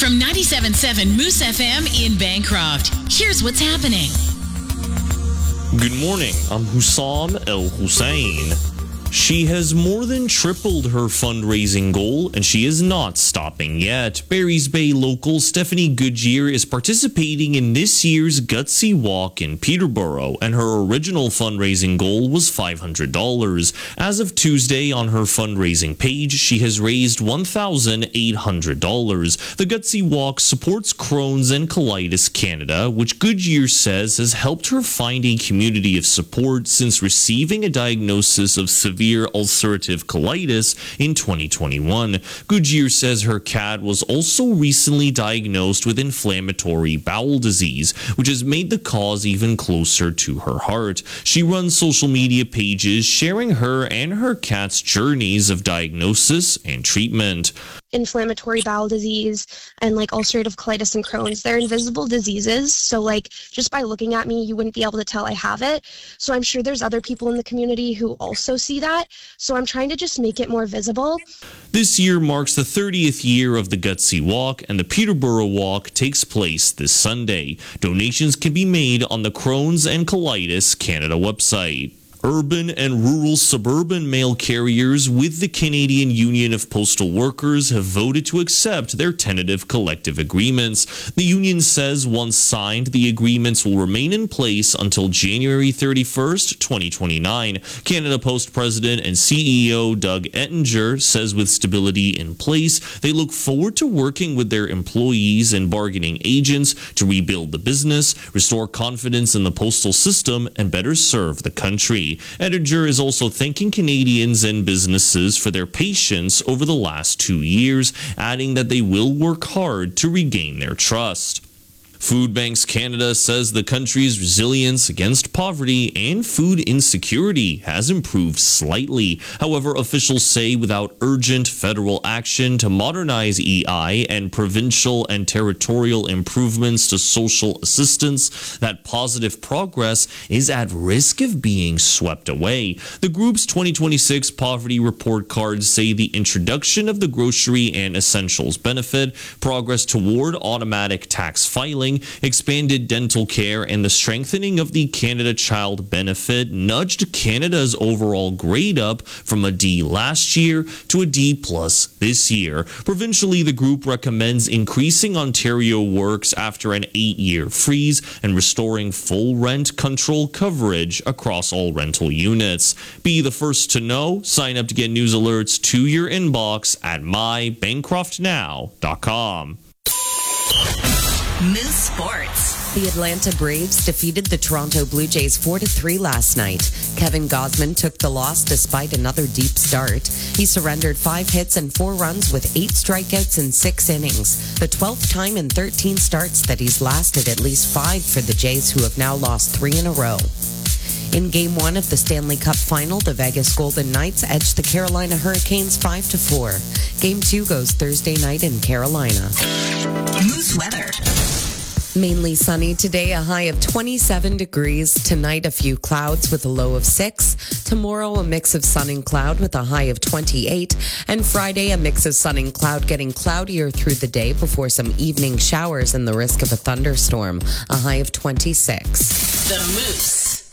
From 97.7 Moose FM in Bancroft, here's what's happening. Good morning, I'm Hussam El Hussein. She has more than tripled her fundraising goal, and she is not stopping yet. Barry's Bay local Stephanie Goodyear is participating in this year's Gutsy Walk in Peterborough, and her original fundraising goal was $500. As of Tuesday, on her fundraising page, she has raised $1,800. The Gutsy Walk supports Crohn's and Colitis Canada, which Goodyear says has helped her find a community of support since receiving a diagnosis of severe ulcerative colitis in 2021. Goodyear says her cat was also recently diagnosed with inflammatory bowel disease, which has made the cause even closer to her heart. She runs social media pages sharing her and her cat's journeys of diagnosis and treatment. Inflammatory bowel disease and ulcerative colitis and Crohn's, they're invisible diseases. So just by looking at me, you wouldn't be able to tell I have it. So I'm sure there's other people in the community who also see that. So I'm trying to just make it more visible. This year marks the 30th year of the Gutsy Walk, and the Peterborough Walk takes place this Sunday. Donations can be made on the Crohn's and Colitis Canada website. Urban and rural suburban mail carriers with the Canadian Union of Postal Workers have voted to accept their tentative collective agreements. The union says once signed, the agreements will remain in place until January 31st, 2029. Canada Post President and CEO Doug Ettinger says with stability in place, they look forward to working with their employees and bargaining agents to rebuild the business, restore confidence in the postal system, and better serve the country. Ettinger is also thanking Canadians and businesses for their patience over the last 2 years, adding that they will work hard to regain their trust. Food Banks Canada says the country's resilience against poverty and food insecurity has improved slightly. However, officials say without urgent federal action to modernize EI and provincial and territorial improvements to social assistance, that positive progress is at risk of being swept away. The group's 2026 poverty report cards say the introduction of the grocery and essentials benefit, progress toward automatic tax filing, expanded dental care, and the strengthening of the Canada Child Benefit nudged Canada's overall grade up from a D last year to a D+ this year. Provincially, the group recommends increasing Ontario Works after an 8-year freeze and restoring full rent control coverage across all rental units. Be the first to know. Sign up to get news alerts to your inbox at mybancroftnow.com. Moose Sports. The Atlanta Braves defeated the Toronto Blue Jays 4-3 last night. Kevin Gausman took the loss despite another deep start. He surrendered 5 hits and 4 runs with 8 strikeouts in 6 innings, the 12th time in 13 starts that he's lasted at least 5 for the Jays, who have now lost 3 in a row. In Game 1 of the Stanley Cup Final, the Vegas Golden Knights edged the Carolina Hurricanes 5-4. Game 2 goes Thursday night in Carolina. Moose weather. Mainly sunny today, a high of 27 degrees. Tonight, a few clouds with a low of 6. Tomorrow, a mix of sun and cloud with a high of 28. And Friday, a mix of sun and cloud, getting cloudier through the day before some evening showers and the risk of a thunderstorm, a high of 26. The Moose.